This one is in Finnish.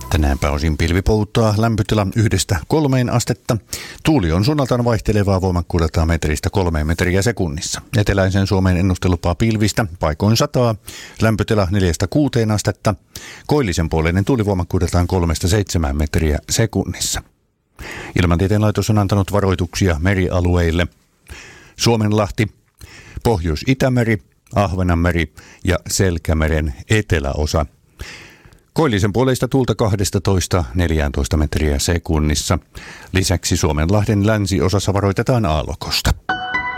Tänään pääosin pilvipolttoa, lämpötila 1–3 astetta. Tuuli on suunnaltaan vaihtelevaa voimakkuudeltaan metristä 3 metriä sekunnissa. Eteläisen Suomen ennustelupaa pilvistä, paikoin sataa, lämpötila 4–6 astetta. Koillisen puoleinen tuuli voimakkuudeltaan 3–7 metriä sekunnissa. Ilmatieteen laitos on antanut varoituksia merialueille: Suomenlahti, Pohjois-Itämeri, Ahvenanmeri ja Selkämeren eteläosa. Koillisen puoleista tuulta 12–14 metriä sekunnissa. Lisäksi Suomenlahden länsiosassa varoitetaan aallokosta.